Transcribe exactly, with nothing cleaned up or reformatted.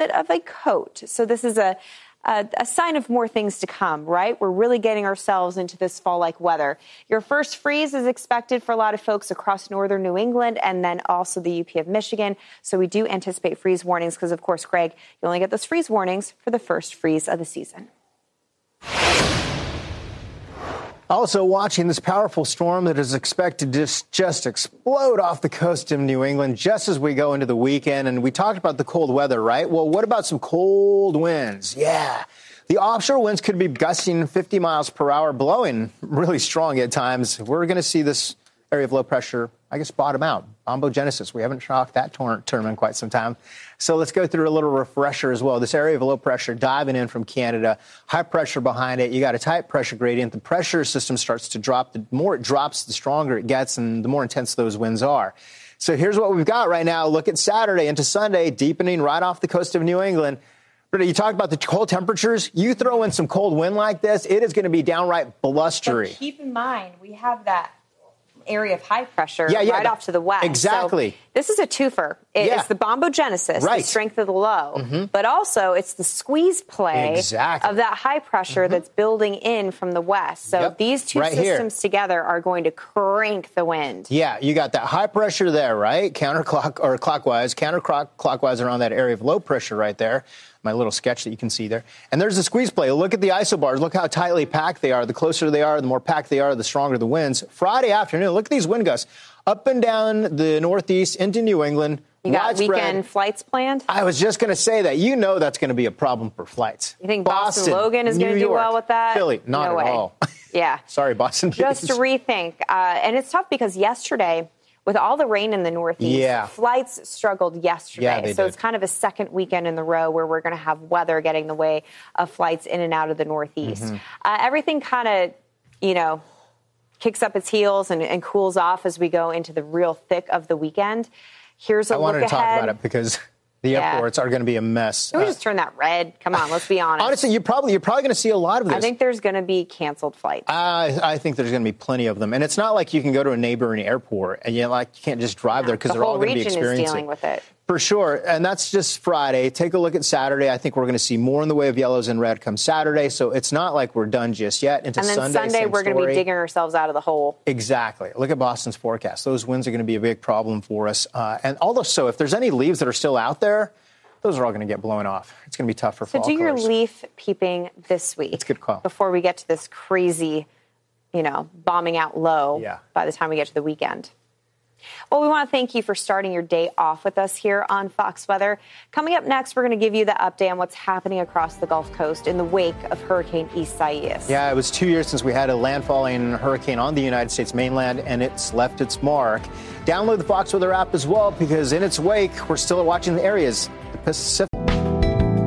bit of a coat. So this is a A, a sign of more things to come, right? We're really getting ourselves into this fall-like weather. Your first freeze is expected for a lot of folks across northern New England and then also the U P of Michigan. So we do anticipate freeze warnings because, of course, Greg, you only get those freeze warnings for the first freeze of the season. Also watching this powerful storm that is expected to just, just explode off the coast of New England just as we go into the weekend. And we talked about the cold weather, right? Well, what about some cold winds? Yeah. The offshore winds could be gusting fifty miles per hour, blowing really strong at times. We're going to see this area of low pressure, I guess, bottom out. Bombogenesis. We haven't shocked that term in quite some time. So let's go through a little refresher as well. This area of low pressure diving in from Canada, high pressure behind it. You got a tight pressure gradient. The pressure system starts to drop. The more it drops, the stronger it gets and the more intense those winds are. So here's what we've got right now. Look at Saturday into Sunday, deepening right off the coast of New England. Britta, you talked about the cold temperatures. You throw in some cold wind like this, it is going to be downright blustery. But keep in mind, we have that area of high pressure yeah, yeah, right the, off to the west. Exactly. So this is a twofer. It, yeah. It's the bombogenesis, right. the strength of the low, mm-hmm. but also it's the squeeze play exactly. of that high pressure mm-hmm. that's building in from the west. So yep. these two right systems here. together are going to crank the wind. Yeah, you got that high pressure there, right? Counterclock or clockwise, counterclockwise around that area of low pressure right there. My little sketch that you can see there. And there's the squeeze play. Look at the isobars. Look how tightly packed they are. The closer they are, the more packed they are, the stronger the winds. Friday afternoon, look at these wind gusts up and down the northeast into New England. You got widespread. Weekend flights planned? I was just going to say that. You know that's going to be a problem for flights. You think Boston, Boston Logan is going to do well with that? Philly, not no at way. all. Yeah. Sorry, Boston. Just to rethink. Uh, and it's tough because yesterday, with all the rain in the Northeast, yeah. flights struggled yesterday. Yeah, they so did. It's kind of a second weekend in the row where we're going to have weather getting in the way of flights in and out of the Northeast. Mm-hmm. Uh, everything kind of, you know, kicks up its heels and, and cools off as we go into the real thick of the weekend. Here's a I look wanted to ahead. talk about it because the yeah. airports are going to be a mess. Can we uh, just turn that red? Come on, let's be honest. Honestly, you probably, you're probably going to see a lot of this. I think there's going to be canceled flights. Uh, I think there's going to be plenty of them. And it's not like you can go to a neighboring airport and you, like, you can't just drive there because the they're all going to be region experiencing is dealing with it. For sure. And that's just Friday. Take a look at Saturday. I think we're going to see more in the way of yellows and red come Saturday. So it's not like we're done just yet. Into and then Sunday, Sunday, we're going to be digging ourselves out of the hole. Exactly. Look at Boston's forecast. Those winds are going to be a big problem for us. Uh, and also, if there's any leaves that are still out there, those are all going to get blown off. It's going to be tough for fall So do your colors. leaf peeping this week. It's a good call. Before we get to this crazy, you know, bombing out low yeah. by the time we get to the weekend. Well, we want to thank you for starting your day off with us here on Fox Weather. Coming up next, we're going to give you the update on what's happening across the Gulf Coast in the wake of Hurricane Isaias. Yeah, it was two years since we had a landfalling hurricane on the United States mainland, and it's left its mark. Download the Fox Weather app as well, because in its wake, we're still watching the areas, the Pacific.